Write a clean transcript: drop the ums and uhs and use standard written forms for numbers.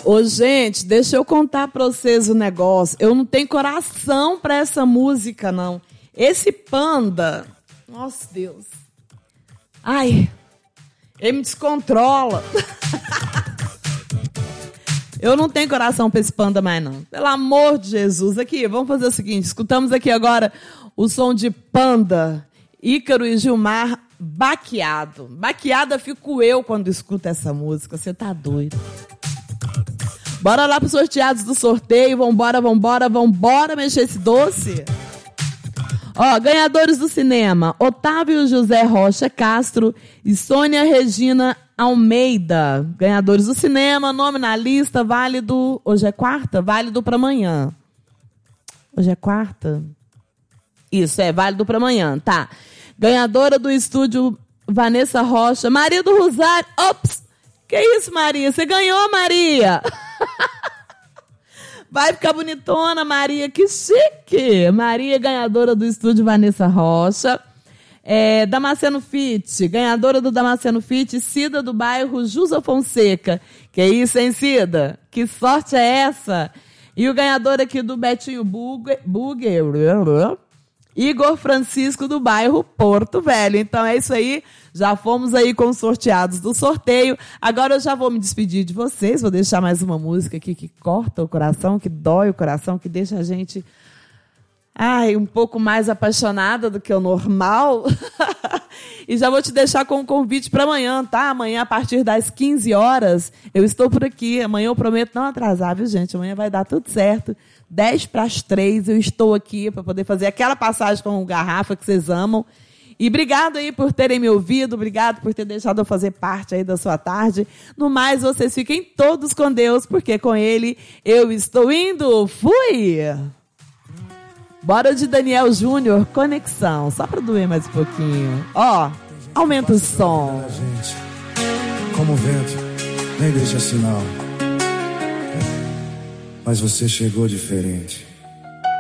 Ô, gente, deixa eu contar pra vocês o negócio. Eu não tenho coração pra essa música, não. Esse Panda... Nossa, Deus. Ai, ele me descontrola. Eu não tenho coração pra esse Panda mais, não. Pelo amor de Jesus. Aqui, vamos fazer o seguinte. Escutamos aqui agora o som de Panda, Ícaro e Gilmar, Baqueado. Baqueada fico eu quando escuto essa música. Você tá doido. Bora lá pros sorteados do sorteio. Vambora mexer esse doce. Ó, ganhadores do cinema: Otávio José Rocha Castro e Sônia Regina Almeida. Ganhadores do cinema, nome na lista, válido... Hoje é quarta? Válido para amanhã. Hoje é quarta? Isso, é válido para amanhã, tá. Ganhadora do estúdio, Vanessa Rocha. Maria do Rosário. Ops! Que isso, Maria? Você ganhou, Maria! Vai ficar bonitona, Maria. Que chique! Maria, ganhadora do estúdio Vanessa Rocha. Damasceno Fit, ganhadora do Damasceno Fit, Cida do bairro Jusa Fonseca. Que isso, hein, Cida? Que sorte é essa? E o ganhador aqui do Betinho Burger, Igor Francisco do bairro Porto Velho. Então é isso aí, já fomos aí com os sorteados do sorteio. Agora eu já vou me despedir de vocês, vou deixar mais uma música aqui que corta o coração, que dói o coração, que deixa a gente um pouco mais apaixonada do que o normal. E já vou te deixar com um convite para amanhã, tá? Amanhã, a partir das 15 horas, eu estou por aqui. Amanhã eu prometo não atrasar, viu, gente? Amanhã vai dar tudo certo. 2:50 eu estou aqui para poder fazer aquela passagem com o Garrafa que vocês amam. E obrigado aí por terem me ouvido, obrigado por ter deixado eu fazer parte aí da sua tarde. No mais, vocês fiquem todos com Deus, porque com Ele eu estou indo. Fui! Bora de Daniel Júnior, Conexão, só para doer mais um pouquinho. Ó, aumenta o som. Como o vento, nem deixa sinal. Mas você chegou diferente.